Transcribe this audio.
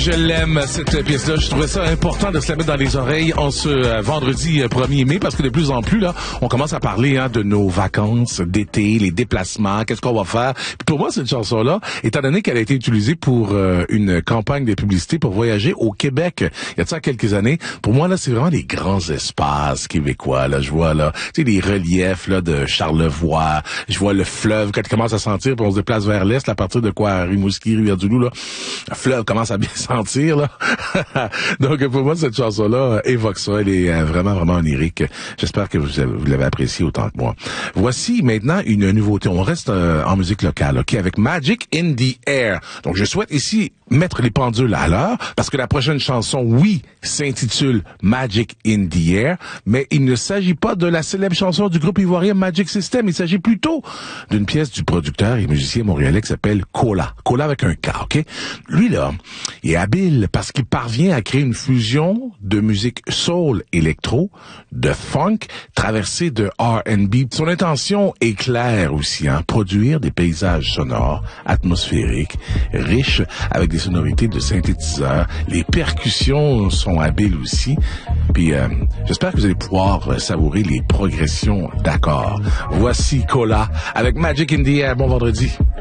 je l'aime, cette pièce-là. Je trouvais ça important de se la mettre dans les oreilles en ce vendredi 1er mai, parce que de plus en plus, là, on commence à parler de nos vacances d'été, les déplacements, qu'est-ce qu'on va faire. Puis pour moi, cette chanson-là, étant donné qu'elle a été utilisée pour une campagne de publicité pour voyager au Québec, il y a de ça quelques années, pour moi, là, c'est vraiment des grands espaces québécois. Là, je vois, là, tu sais, les reliefs là de Charlevoix, je vois le fleuve, quand il commence à sentir, puis on se déplace vers l'est, là, à partir de quoi, Rimouski, Rivière-du-Loup, là, le fleuve commence à bien sentir, là. Donc, pour moi, cette chanson-là évoque ça. Elle est vraiment, vraiment onirique. J'espère que vous l'avez appréciée autant que moi. Voici maintenant une nouveauté. On reste en musique locale, OK, avec Magic in the Air. Donc, je souhaite ici mettre les pendules à l'heure, parce que la prochaine chanson, oui, s'intitule Magic in the Air, mais il ne s'agit pas de la célèbre chanson du groupe ivoirien Magic System. Il s'agit plutôt d'une pièce du producteur et musicien montréalais qui s'appelle Kola. Kola avec un K, OK? Lui, là, il est habile parce qu'il parvient à créer une fusion de musique soul électro, de funk, traversée de R&B. Son intention est claire aussi, produire des paysages sonores, atmosphériques, riches, avec des sonorités de synthétiseurs. Les percussions sont habiles aussi. Puis, j'espère que vous allez pouvoir savourer les progressions d'accords. Voici Kola avec Magic in the Air. Bon vendredi.